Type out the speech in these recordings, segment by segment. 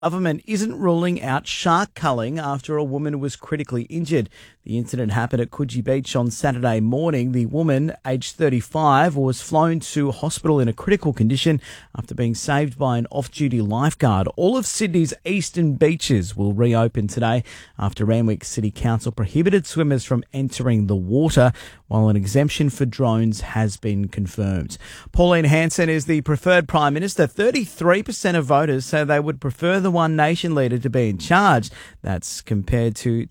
Government isn't ruling out shark culling after a woman was critically injured. The incident happened at Coogee Beach on Saturday morning. The woman, aged 35, was flown to hospital in a critical condition after being saved by an off-duty lifeguard. All of Sydney's eastern beaches will reopen today after Randwick City Council prohibited swimmers from entering the water, while an exemption for drones has been confirmed. Pauline Hanson is the preferred Prime Minister. 33% of voters say they would prefer the One Nation leader to be in charge. That's compared to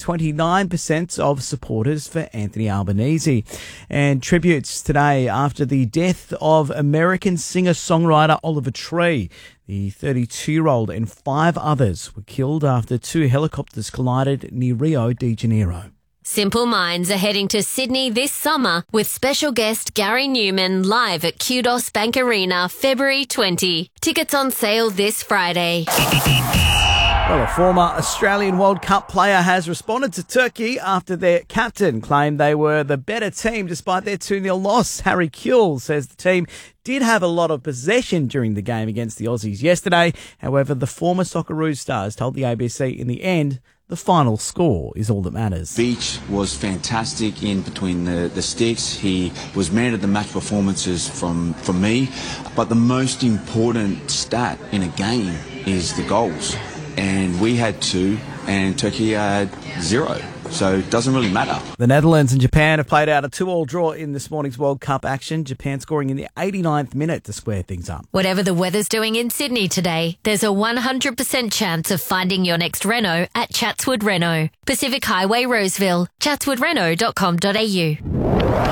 29% of supporters for Anthony Albanese. And tributes today after the death of American singer-songwriter Oliver Tree. The 32-year-old and 5 others were killed after 2 helicopters collided near Rio de Janeiro. Simple Minds are heading to Sydney this summer with special guest Gary Newman live at Kudos Bank Arena, February 20. Tickets on sale this Friday. Well, a former Australian World Cup player has responded to Turkey after their captain claimed they were the better team despite their 2-0 loss. Harry Kewell says the team did have a lot of possession during the game against the Aussies yesterday. However, the former Socceroos stars told the ABC in the end the final score is all that matters. Beach was fantastic in between the sticks. He was man of the match performances from me. But the most important stat in a game is the goals. And we had 2 and Turkey had 0. So it doesn't really matter. The Netherlands and Japan have played out a 2-2 draw in this morning's World Cup action. Japan scoring in the 89th minute to square things up. Whatever the weather's doing in Sydney today, there's a 100% chance of finding your next Renault at Chatswood Renault. Pacific Highway, Roseville. chatswoodrenault.com.au.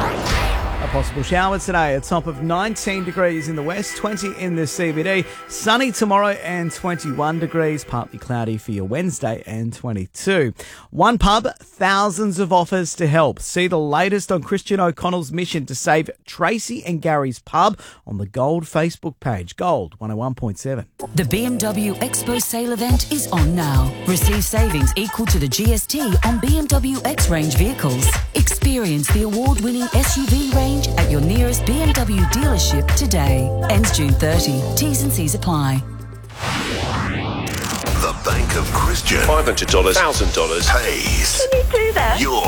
Possible showers today, a top of 19 degrees in the west, 20 in the CBD. Sunny tomorrow and 21 degrees. Partly cloudy for your Wednesday and 22. One pub, thousands of offers to help. See the latest on Christian O'Connell's mission to save Tracy and Gary's pub on the Gold Facebook page. Gold 101.7. The BMW Expo sale event is on now. Receive savings equal to the GST on BMW X range vehicles. Experience the award-winning SUV range at your nearest BMW dealership today. Ends June 30. T's and C's apply. The Bank of Christian. $500, $1,000. Pays. Can you do that? Your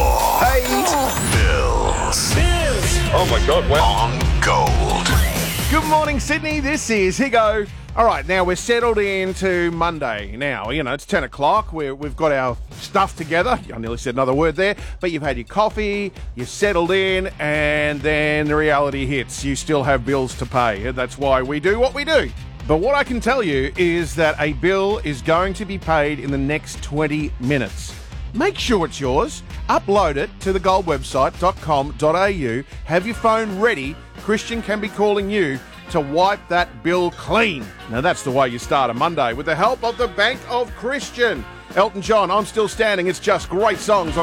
bills. Oh my God, wow. On Gold. Good morning, Sydney. This is Higo. All right, now we're settled into Monday. Now, it's 10 o'clock. We've got our stuff together. I nearly said another word there. But you've had your coffee, you're settled in, and then the reality hits. You still have bills to pay. That's why we do what we do. But what I can tell you is that a bill is going to be paid in the next 20 minutes. Make sure it's yours. Upload it to the goldwebsite.com.au. Have your phone ready. Christian can be calling you to wipe that bill clean. Now that's the way you start a Monday with the help of the Bank of Christian. Elton John, I'm Still Standing. It's just great songs.